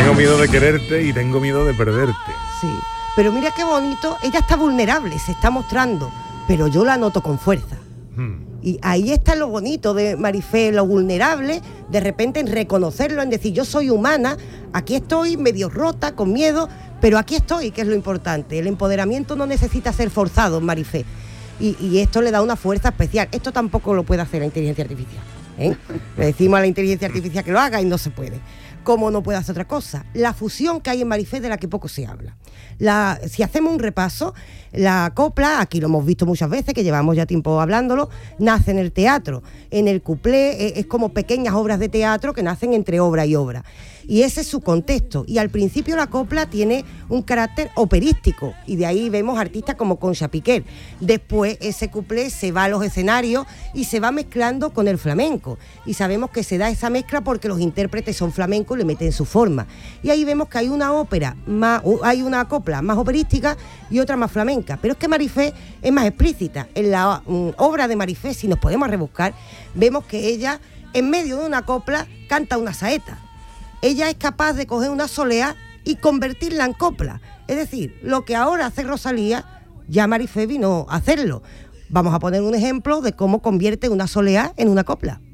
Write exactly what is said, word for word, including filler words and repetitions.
tengo miedo de quererte y tengo miedo de perderte. Sí, pero mira qué bonito, ella está vulnerable, se está mostrando, pero yo la noto con fuerza. Hmm. Y ahí está lo bonito de Marifé, lo vulnerable, de repente en reconocerlo, en decir, yo soy humana, aquí estoy medio rota, con miedo, pero aquí estoy, que es lo importante. El empoderamiento no necesita ser forzado, Marifé. Y, y esto le da una fuerza especial. Esto tampoco lo puede hacer la inteligencia artificial, ¿eh? Le decimos a la inteligencia artificial que lo haga y no se puede. Como no puede hacer otra cosa. La fusión que hay en Marifé, de la que poco se habla. La, si hacemos un repaso, la copla, aquí lo hemos visto muchas veces, que llevamos ya tiempo hablándolo, nace en el teatro. En el cuplé es, es como pequeñas obras de teatro que nacen entre obra y obra. Y ese es su contexto. Y al principio la copla tiene un carácter operístico. Y de ahí vemos artistas como Concha Piquer. Después ese cuplé se va a los escenarios y se va mezclando con el flamenco. Y sabemos que se da esa mezcla porque los intérpretes son flamencos y le meten su forma. Y ahí vemos que hay una ópera, más, hay una copla más operística y otra más flamenca. Pero es que Marifé es más explícita. En la um, obra de Marifé, si nos podemos rebuscar, vemos que ella, en medio de una copla, canta una saeta. Ella es capaz de coger una soleá y convertirla en copla. Es decir, lo que ahora hace Rosalía, ya Marifé vino a hacerlo. Vamos a poner un ejemplo de cómo convierte una soleá en una copla.